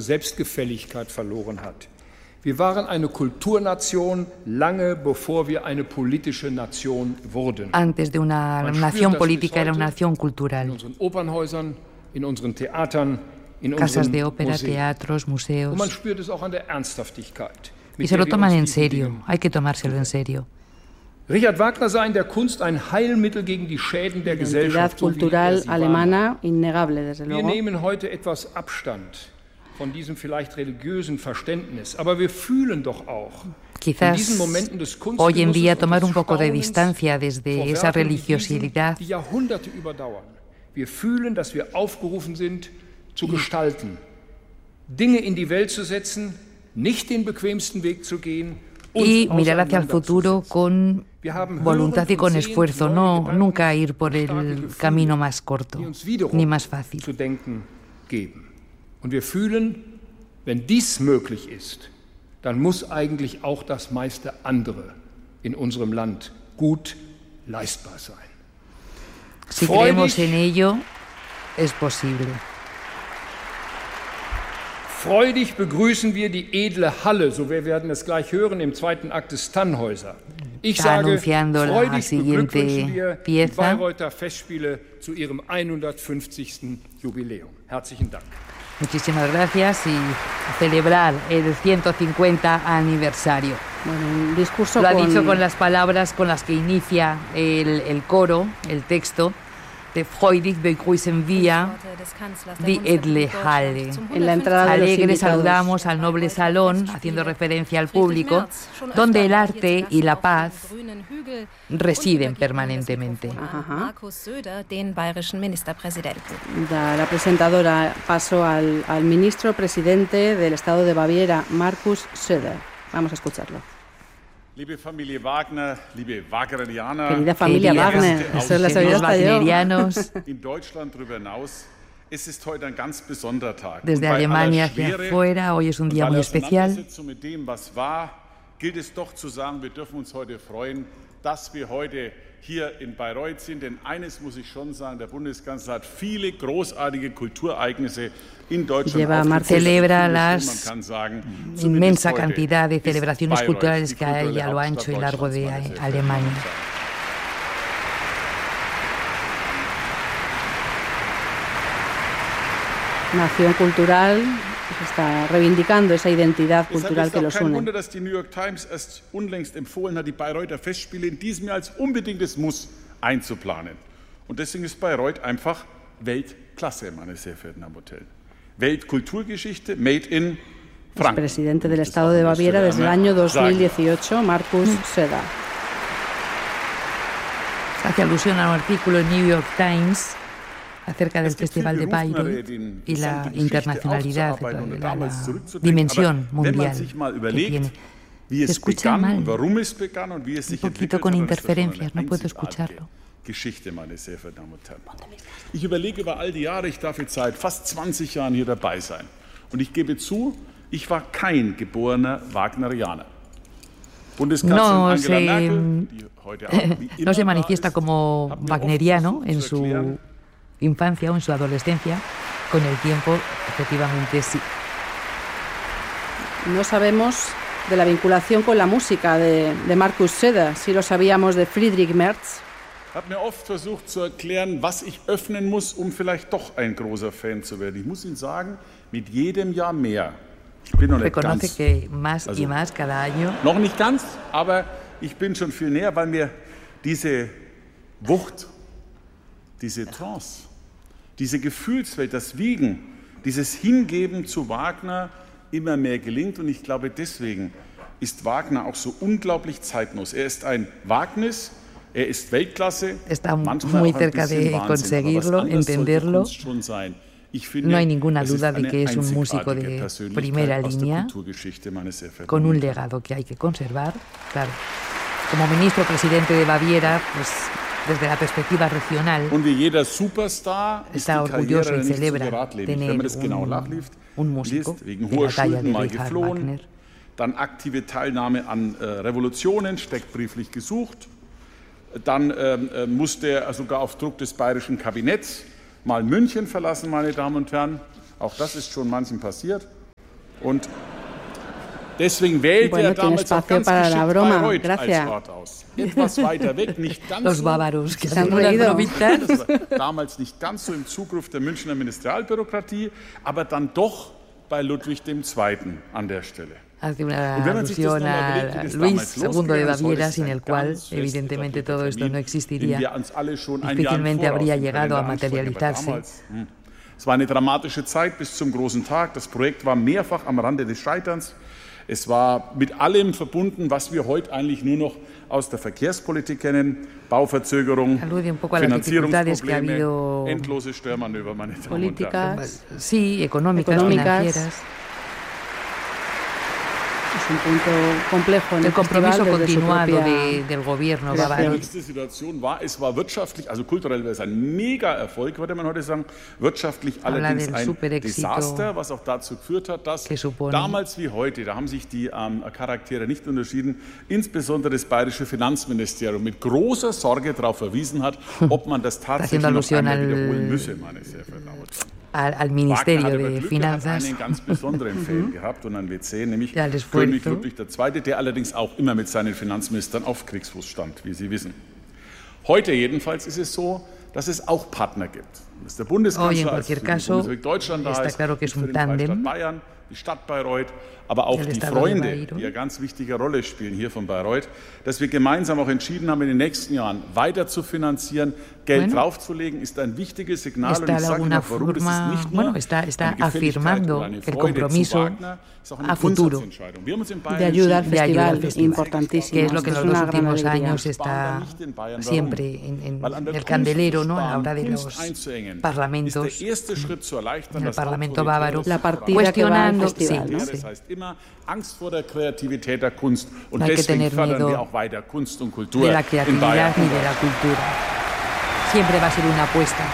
Selbstgefälligkeit verloren hat. Wir waren eine Kulturnation lange bevor wir eine politische Nation wurden. Antes de una nación política era una nación In cultural. unseren Opernhäusern, in unseren Theatern, in Casas unseren de ópera, Museen. teatros, Und museos. man spürt es auch an der Ernsthaftigkeit. Y mit se lo der wir toman uns en diesen serio. Dingen Hay que tomárselo en serio. Richard Wagner sah in der Kunst ein Heilmittel gegen die Schäden der Identidad Gesellschaft. So wie cultural sie alemana, innegable, desde Wir luego. nehmen heute etwas Abstand von diesem vielleicht religiösen Verständnis, aber wir fühlen doch auch in Quizás diesen Momenten des hoy en día Kunstgenusses und tomar des un poco de Staunens distancia desde vor esa Werken wie diesen, religiosidad die Jahrhunderte überdauern. Wir fühlen, dass wir aufgerufen sind, zu gestalten, Dinge in die Welt zu setzen, nicht den bequemsten Weg zu gehen, y mirar hacia el futuro con Wir haben voluntad y con hören und esfuerzo, sehen no, neue Gedanken nunca ir por und starke el Gefühle, camino más corto, die uns wiederum ni más fácil. zu denken geben. Und wir fühlen, wenn dies möglich ist, dann muss eigentlich auch das meiste andere in unserem Land gut leistbar sein. Si Freudig. creemos en ello, es posible. Freudig begrüßen wir die edle Halle, so wir werden es gleich hören im zweiten Akt des Tannhäuser. Ich Está sage, anunciando la freudig siguiente beglückwünschen wir die pieza. Bayreuther Festspiele zu ihrem 150. Jubiläum. Herzlichen Dank. Muchísimas gracias y celebrar el 150 aniversario. Bueno, un discurso Lo ha con... dicho con las palabras con las que inicia el coro, el texto de Freudig begrüßen wir die edle Halle. En la entrada de los Alegre invitados. saludamos al noble salón, haciendo referencia al público, donde el arte y la paz residen permanentemente. Markus Söder, den bayerischen Ministerpräsidenten. Da la presentadora paso al ministro presidente del Estado de Baviera, Markus Söder. Vamos a escucharlo. Liebe Familie Wagner, liebe Wagnerianer, Querida familia Queridos Wagner, eso lo sabía Queridos hasta yo. wagnerianos, in Deutschland darüber hinaus, es ist heute ein ganz besonderer Tag. desde Und bei Alemania aller hacia Schwere afuera, hoy es un und día bei muy der especial. Auseinandersetzung mit dem, was war, gilt es doch zu sagen, wir dürfen uns heute freuen, dass wir heute hier in Bayreuth sind. Denn eines muss ich schon sagen, der Bundeskanzler hat viele großartige Kulturereignisse in Deutschland Celebra man las kann sagen, inmensa zumindest heute cantidad de ist celebraciones Bayreuth culturales die que hay kulturelle a lo Hauptstadt ancho y largo de Deutschlands, meine sehr verehrten Alemania. Damen und Herren. Nación cultural, que está reivindicando esa identidad Deshalb cultural ist que auch los kein une. Wunder, dass die New York Times erst unlängst empfohlen hat, die Bayreuther Festspiele in diesem Jahr als unbedingtes Muss einzuplanen. Und deswegen ist Bayreuth einfach Weltklasse, meine sehr verehrten Damen und Herren. Weltkulturgeschichte, made in El Frankfurt. presidente del Estado de Baviera desde el año 2018, Markus Söder. Hace alusión a un artículo en New York Times acerca del Es gibt Festival de viel Berufenere, Bayreuth die y la gesamte Geschichte internacionalidad, aufzuarbeiten und la damals zurückzudenken. dimensión Aber wenn man mundial sich mal que überlegt, tiene. wie Se es escucha begann mal, und warum es begann und wie es sich un poquito entwickelt con hat, dann ist das schon eine interferencias, no puedo einzigartige escucharlo. Geschichte, meine sehr verehrten Damen und Herren. Ich überlege über all die Jahre, ich darf jetzt seit fast 20 Jahren hier dabei sein. Und ich gebe zu, ich war kein geborener Wagnerianer. Bundeskanzlerin No Angela se, Merkel, die heute Abend wie immer no se da manifiesta ist, como hat mir oft wagneriano versucht en zu su erklären, infancia o en su adolescencia. Con el tiempo, efectivamente, sí. No sabemos de la vinculación con la música de Markus Söder, sí lo sabíamos de Friedrich Merz. Hat mir oft versucht zu erklären, was ich öffnen muss, um vielleicht doch ein großer Fan zu werden. Ich muss Ihnen sagen, mit jedem Jahr mehr. Ich bin noch nicht Reconoce ganz, que más y más cada año. noch nicht ganz, aber ich bin schon viel näher, weil mir diese Wucht, diese Trance, diese Gefühlswelt, das Wiegen, dieses Hingeben zu Wagner immer mehr gelingt. Und ich glaube, deswegen ist Wagner auch so unglaublich zeitlos. Er ist ein Wagnis, er ist Weltklasse, Está manchmal muy auch ein cerca bisschen de Wahnsinn, conseguirlo, aber was anderes sollte entenderlo. Kunst schon sein. Ich finde, No hay ninguna es ist duda de eine que es un músico einzigartige de Persönlichkeit primera aus der línea, Kulturgeschichte, meine sehr verehrten con Damen un und Herren. legado que hay que conservar. Claro. Como ministro presidente de Baviera, pues desde la perspectiva regional, Und wie jeder Superstar ist die está orgulloso Karriere y nicht zu celebra geradlinig. Wenn man tener das genau nachliest, un músico liest, wegen de hoher la talla Schulden de mal Richard geflohen, Wagner. dann aktive Teilnahme an Revolutionen, steckbrieflich gesucht. Dann musste er sogar auf Druck des bayerischen Kabinetts mal München verlassen, meine Damen und Herren. Auch das ist schon manchem passiert. Und deswegen wählte er damals auch ganz geschickt Bayreuth als Ort aus. Etwas weiter weg, nicht ganz Los so. bávaros, que hacen unas bromitas. Das war damals nicht ganz so im Zugriff der Münchner Ministerialbürokratie, aber dann doch bei Ludwig II. An der Stelle. Hace una alusión a Luis II de Baviera, sin el cual, evidentemente, todo esto no existiría. Difícilmente habría llegado a materializarse. Es war eine dramatische Zeit bis zum großen Tag. Das Projekt war mehrfach am Rande des Scheiterns. Es war mit allem verbunden, was wir heute eigentlich nur noch aus der Verkehrspolitik kennen. Bauverzögerung, Finanzierungsprobleme, endlose Störmanöver, meine Damen und Herren. Sí, económicas, financieras. Es un punto complejo en el compromiso continuado del gobierno bávaro. Die nächste Situation war, es war wirtschaftlich, also kulturell wäre es ein Mega-Erfolg, würde man heute sagen, wirtschaftlich allerdings ein Desaster, was auch dazu geführt hat, dass damals wie heute, da haben sich die Charaktere nicht unterschieden, insbesondere das bayerische Finanzministerium mit großer Sorge darauf verwiesen hat, ob man das tatsächlich noch einmal wiederholen müsse, meine sehr verehrten Damen und Herren. Al Ministerio de Finanzas. Er hat einen ganz besonderen Fan gehabt und einen WC, nämlich König Ludwig II., der allerdings auch immer mit seinen Finanzministern auf Kriegsfuß stand, wie Sie wissen. Heute jedenfalls ist es so, dass es auch Partner gibt. Dass der Bundeskanzler als Bundesrepublik Deutschland da ist, für den Freistaat Bayern, die Stadt Bayreuth, aber auch die Freunde, die eine ganz wichtige Rolle spielen hier von Bayreuth, dass wir gemeinsam auch entschieden haben, in den nächsten Jahren weiter zu finanzieren, Geld draufzulegen, ist ein wichtiges Signal. Und ich sage noch, warum, das ist nicht nur eine Gefälligkeit oder eine Freude zu Wagner, es ist auch eine Grundsatzentscheidung. Wir haben uns in Bayern importantísimo. Que es lo que en los dos últimos años está siempre en el candelero, ¿no? A la hora de los parlamentos, en el Parlamento bávaro, cuestionando. Das heißt immer Angst vor der Kreativität der Kunst und deswegen fördern wir auch weiter Kunst und Kultur in Bayern. Siempre va a ser una apuesta.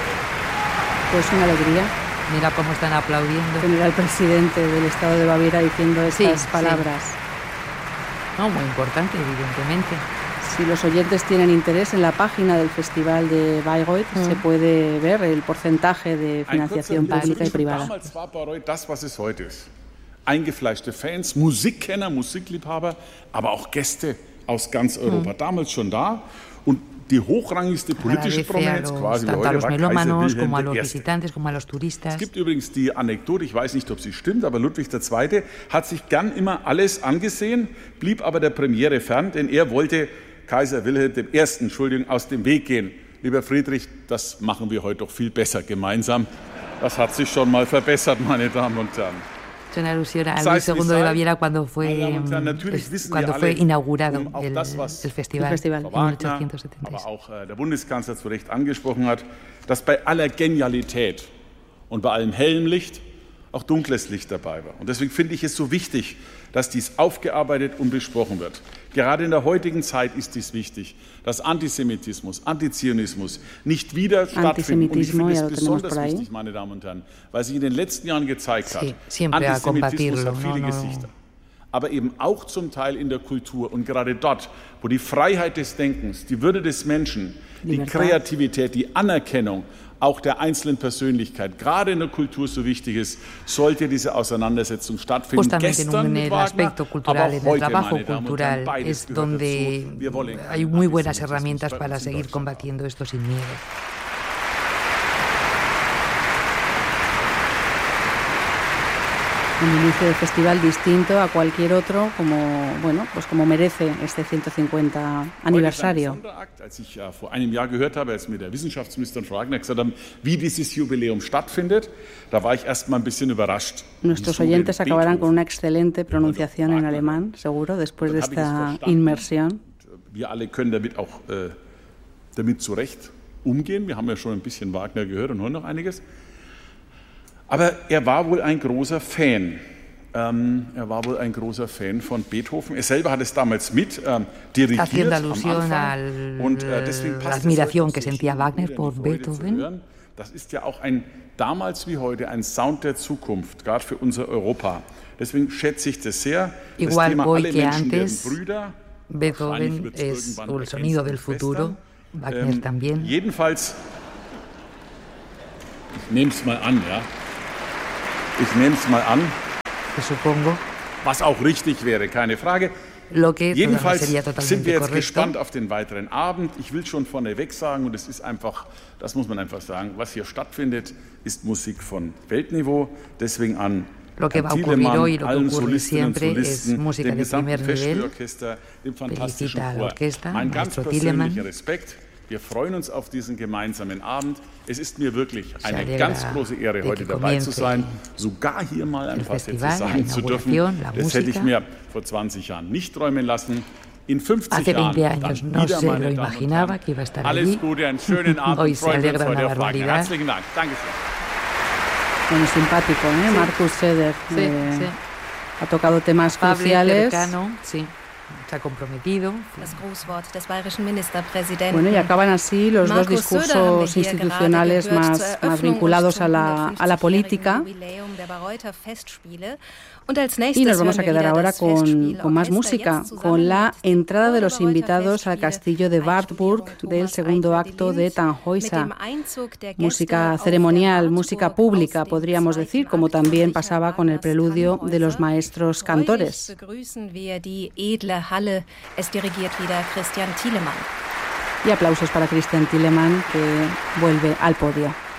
Pues una alegría. Mira cómo están aplaudiendo. Tener al presidente del Estado de Baviera diciendo estas palabras. No, muy importante, evidentemente. Si los oyentes tienen interés, en la página del Festival de Bayreuth se puede ver el porcentaje de financiación pública y privada. Damals war Bayreuth das, was es heute ist. Eingefleischte Fans, Musikkenner, Musikliebhaber, aber auch Gäste aus ganz Europa. Damals schon da. Und die hochrangigste politische Prominenz quasi wie heute war Kaiser Wilhelm I. Es gibt übrigens die Anekdote, ich weiß nicht, ob sie stimmt, aber Ludwig II. Hat sich gern immer alles angesehen, blieb aber der Premiere fern, denn er wollte Kaiser Wilhelm I. aus dem Weg gehen. Lieber Friedrich, das machen wir heute doch viel besser gemeinsam. Das hat sich schon mal verbessert, meine Damen und Herren. Es una alusión a Luis II de Baviera cuando fue inaugurado el festival en 1876. Aber auch der Bundeskanzler zu Recht angesprochen hat, dass bei aller Genialität und bei allem hellem Licht auch dunkles Licht dabei war. Und deswegen finde ich es so wichtig, dass dies aufgearbeitet und besprochen wird. Gerade in der heutigen Zeit ist dies wichtig, dass Antisemitismus, Antizionismus nicht wieder stattfinden. Und ich finde es besonders wichtig, meine Damen und Herren, weil sich in den letzten Jahren gezeigt hat, Antisemitismus hat viele Gesichter. Aber eben auch zum Teil in der Kultur. Und gerade dort, wo die Freiheit des Denkens, die Würde des Menschen, die Kreativität, die Anerkennung auch der einzelnen Persönlichkeit, gerade in der Kultur so wichtig ist, sollte diese Auseinandersetzung stattfinden. Gestern en el aspecto cultural, en el trabajo cultural, es donde hay muy buenas herramientas para seguir combatiendo esto sin miedo. Un inicio de festival distinto a cualquier otro, como merece este 150 aniversario. Als ich vor einem Jahr gehört habe, als mir der Wissenschaftsminister Frau Wagner gesagt haben, wie dieses Jubiläum stattfindet, da war ich erst mal ein bisschen überrascht. Nuestros oyentes acabarán con una excelente pronunciación en alemán, seguro, después de esta inmersión. Wir alle können damit auch damit zurecht umgehen. Wir haben ja schon ein bisschen Wagner gehört und hören noch einiges. Aber er war wohl ein großer Fan. Von Beethoven. Er selber hat es damals mit dirigiert Haciendo alusión a la admiración que sentía Wagner por Beethoven. Das ist ja auch damals wie heute ein Sound der Zukunft, gerade für unser Europa. Deswegen schätze ich das sehr. Das Thema alle Menschen werden Brüder. Beethoven es el sonido del futuro. Wagner también. Jedenfalls, ich nehme es mal an, ja. Ich nehme es mal an, supongo. Was auch richtig wäre, keine Frage. Jedenfalls sind wir jetzt gespannt auf den weiteren Abend. Ich will schon vorneweg sagen, und es ist einfach, das muss man einfach sagen, was hier stattfindet, ist Musik von Weltniveau. Deswegen an Thielemann, allen Solistinnen und Solisten, dem gesamten Festspielorchester, dem fantastischen Chor. Mein ganz persönlicher Respekt. Wir freuen uns auf diesen gemeinsamen Abend. Es ist mir wirklich eine ganz große Ehre, heute dabei zu sein, sogar hier mal ein paar Sätze sagen zu dürfen. Das hätte ich mir vor 20 Jahren nicht träumen lassen. In 50 Jahren dann wieder, meine Damen und Herren. Alles Gute, einen schönen Abend. Freuen wir uns heute auf Fragen. Herzlichen Dank. Dankeschön. Muy simpático, ¿eh? Markus Söder. Ha tocado temas cruciales. Se ha comprometido. Bueno, y acaban así los dos discursos institucionales más vinculados a la política. Y nos vamos a quedar ahora con más música, con la entrada de los invitados al castillo de Wartburg del segundo acto de Tannhäuser. Música ceremonial, música pública, podríamos decir, como también pasaba con el preludio de los maestros cantores. Y aplausos para Christian Thielemann, que vuelve al podio.